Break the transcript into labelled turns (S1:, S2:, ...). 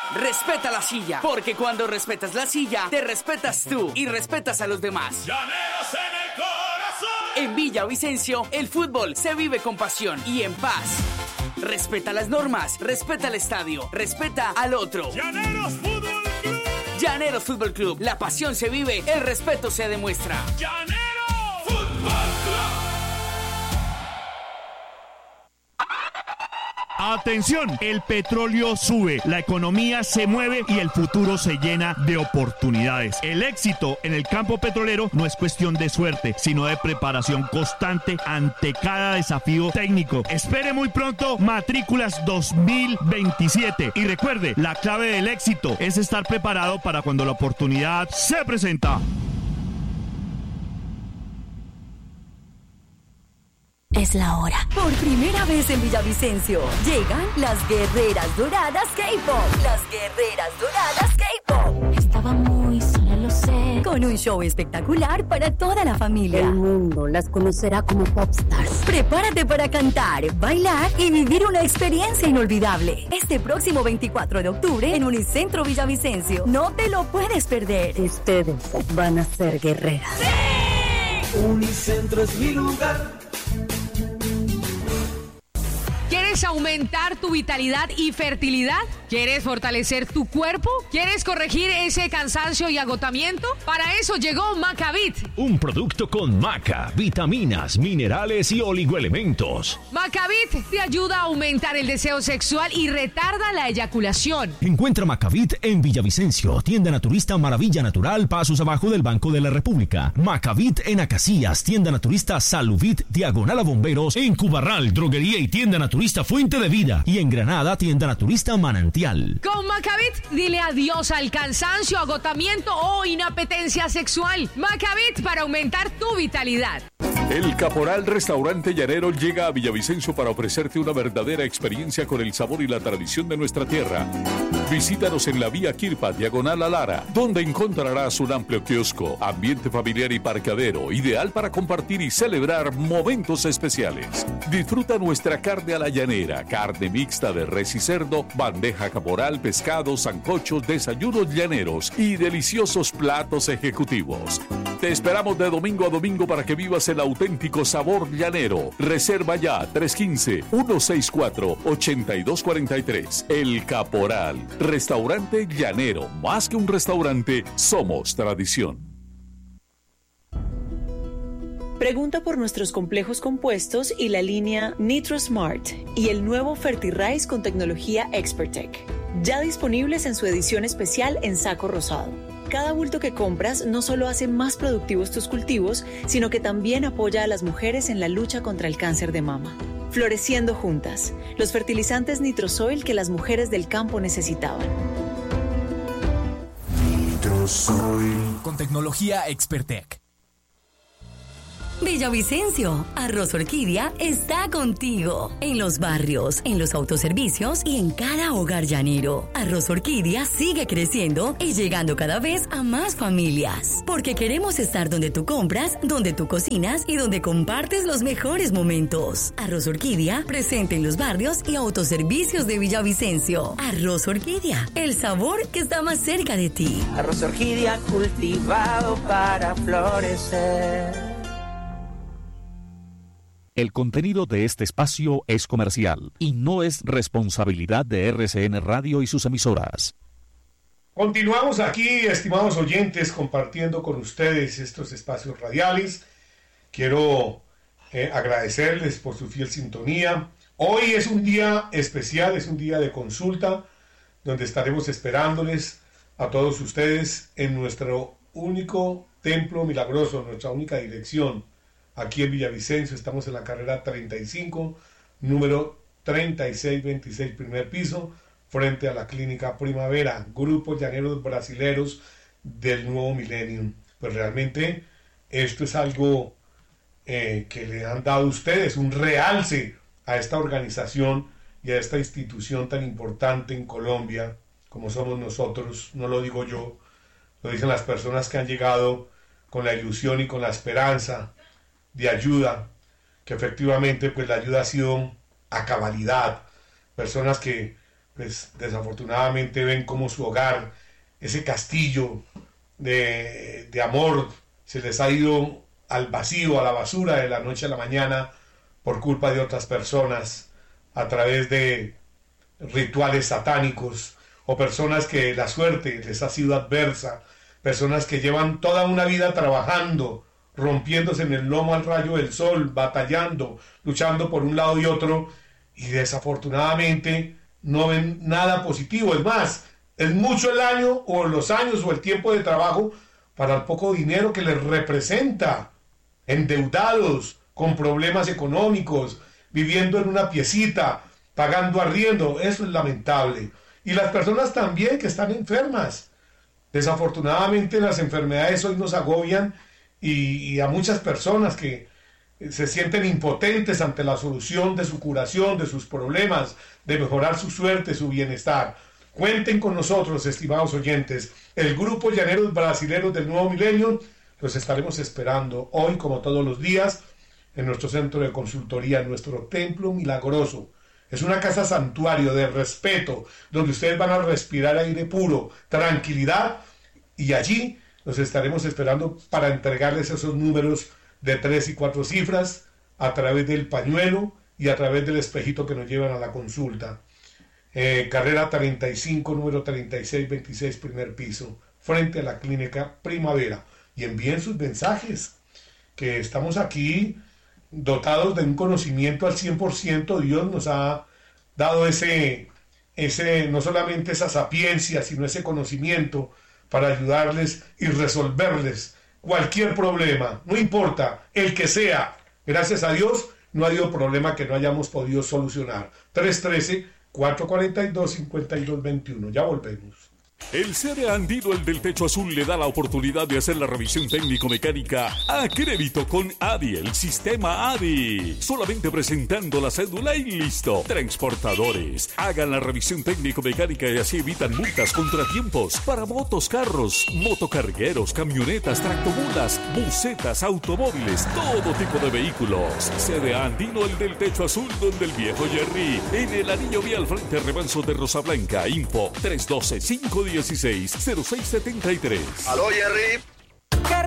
S1: Respeta la silla, porque cuando respetas la silla, te respetas tú y respetas a los demás.
S2: Llaneros en el corazón.
S1: En Villavicencio, el fútbol se vive con pasión y en paz. Respeta las normas, respeta el estadio, respeta al otro.
S2: Llaneros Fútbol Club.
S1: Llaneros Fútbol Club, la pasión se vive, el respeto se demuestra.
S2: Llaneros Fútbol Club.
S3: Atención, el petróleo sube, la economía se mueve y el futuro se llena de oportunidades. El éxito en el campo petrolero no es cuestión de suerte, sino de preparación constante ante cada desafío técnico. Espere muy pronto matrículas 2027 y recuerde, la clave del éxito es estar preparado para cuando la oportunidad se presenta.
S4: Es la hora. Por primera vez en Villavicencio llegan las Guerreras Doradas K-Pop. Las Guerreras Doradas K-Pop. Estaba muy sola, lo sé. Con un show espectacular para toda la familia. El mundo las conocerá como popstars. Prepárate para cantar, bailar y vivir una experiencia inolvidable. Este próximo 24 de octubre en Unicentro Villavicencio. No te lo puedes perder. Ustedes van a ser guerreras.
S2: ¡Sí!
S5: Unicentro es mi lugar.
S6: ¿Quieres aumentar tu vitalidad y fertilidad? ¿Quieres fortalecer tu cuerpo? ¿Quieres corregir ese cansancio y agotamiento? Para eso llegó Macavit.
S7: Un producto con maca, vitaminas, minerales y oligoelementos.
S6: Macavit te ayuda a aumentar el deseo sexual y retarda la eyaculación.
S7: Encuentra Macavit en Villavicencio, tienda naturista Maravilla Natural, pasos abajo del Banco de la República. Macavit en Acacias, tienda naturista Saluvit, diagonal a Bomberos. En Cubarral, droguería y tienda naturista Fuente de Vida. Y en Granada, tienda naturista Manantial.
S6: Con Macavit, dile adiós al cansancio, agotamiento o inapetencia sexual. Macavit para aumentar tu vitalidad.
S8: El Caporal Restaurante Llanero llega a Villavicencio para ofrecerte una verdadera experiencia con el sabor y la tradición de nuestra tierra. Visítanos en la vía Quirpa, diagonal a Lara, donde encontrarás un amplio kiosco, ambiente familiar y parqueadero, ideal para compartir y celebrar momentos especiales. Disfruta nuestra carne a la llanera, carne mixta de res y cerdo, bandeja caporal, pescado, sancochos, desayunos llaneros y deliciosos platos ejecutivos. Te esperamos de domingo a domingo para que vivas el auténtico sabor llanero. Reserva ya 315-164-8243. El Caporal, restaurante llanero. Más que un restaurante, somos tradición.
S9: Pregunta por nuestros complejos compuestos y la línea NitroSmart y el nuevo FertiRice con tecnología ExpertTech. Ya disponibles en su edición especial en saco rosado. Cada bulto que compras no solo hace más productivos tus cultivos, sino que también apoya a las mujeres en la lucha contra el cáncer de mama. Floreciendo juntas, los fertilizantes Nitrosoil que las mujeres del campo necesitaban.
S5: Nitrosoil.
S10: Con tecnología ExpertTech.
S4: Villavicencio, Arroz Orquídea está contigo. En los barrios, en los autoservicios y en cada hogar llanero. Arroz Orquídea sigue creciendo y llegando cada vez a más familias. Porque queremos estar donde tú compras, donde tú cocinas y donde compartes los mejores momentos. Arroz Orquídea, presente en los barrios y autoservicios de Villavicencio. Arroz Orquídea, el sabor que está más cerca de ti.
S5: Arroz Orquídea cultivado para florecer.
S11: El contenido de este espacio es comercial y no es responsabilidad de RCN Radio y sus emisoras.
S12: Continuamos aquí, estimados oyentes, compartiendo con ustedes estos espacios radiales. Quiero agradecerles por su fiel sintonía. Hoy es un día especial, es un día de consulta, donde estaremos esperándoles a todos ustedes en nuestro único templo milagroso, nuestra única dirección. Aquí en Villavicencio estamos en la carrera 35, número 3626, primer piso, frente a la Clínica Primavera, Grupo Llaneros Brasileros del Nuevo Milenio. Pues realmente esto es algo que le han dado ustedes, un realce a esta organización y a esta institución tan importante en Colombia, como somos nosotros. No lo digo yo, lo dicen las personas que han llegado con la ilusión y con la esperanza de ayuda, que efectivamente pues la ayuda ha sido a cabalidad, personas que pues desafortunadamente ven como su hogar, ese castillo de amor, se les ha ido al vacío, a la basura de la noche a la mañana por culpa de otras personas, a través de rituales satánicos, o personas que la suerte les ha sido adversa, personas que llevan toda una vida trabajando, rompiéndose en el lomo al rayo del sol, batallando, luchando por un lado y otro, y desafortunadamente no ven nada positivo. Es más, es mucho el año o los años o el tiempo de trabajo para el poco dinero que les representa, endeudados, con problemas económicos, viviendo en una piecita, pagando arriendo. Eso es lamentable. Y las personas también que están enfermas. Desafortunadamente las enfermedades hoy nos agobian y a muchas personas que se sienten impotentes ante la solución de su curación, de sus problemas, de mejorar su suerte, su bienestar. Cuenten con nosotros, estimados oyentes. El grupo Llaneros Brasileros del Nuevo Milenio los estaremos esperando hoy, como todos los días, en nuestro centro de consultoría, en nuestro templo milagroso. Es una casa santuario de respeto, donde ustedes van a respirar aire puro, tranquilidad, y allí los estaremos esperando para entregarles esos números de 3 y 4 cifras a través del pañuelo y a través del espejito que nos llevan a la consulta. Carrera 35, número 3626, primer piso, frente a la Clínica Primavera. Y envíen sus mensajes, que estamos aquí dotados de un conocimiento al 100%. Dios nos ha dado no solamente esa sapiencia, sino ese conocimiento para ayudarles y resolverles cualquier problema, no importa el que sea. Gracias a Dios no ha habido problema que no hayamos podido solucionar. 313-442-5221. Ya volvemos.
S8: El CDA Andino, el del techo azul, le da la oportunidad de hacer la revisión técnico-mecánica a crédito con ADI, el sistema ADI. Solamente presentando la cédula y listo. Transportadores, hagan la revisión técnico-mecánica y así evitan multas, contratiempos para motos, carros, motocargueros, camionetas, tractomulas, busetas, automóviles, todo tipo de vehículos. CDA Andino, el del techo azul, donde el viejo Jerry, en el anillo vial frente al remanso de Rosa Blanca. Info 312-516-0673.
S13: ¿Aló, Jerry?